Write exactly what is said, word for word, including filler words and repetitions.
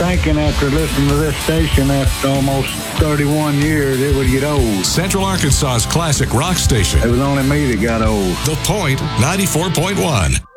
thinking after listening to this station after almost thirty-one years, it would get old. Central Arkansas's classic rock station. It was only me that got old. The Point ninety-four point one.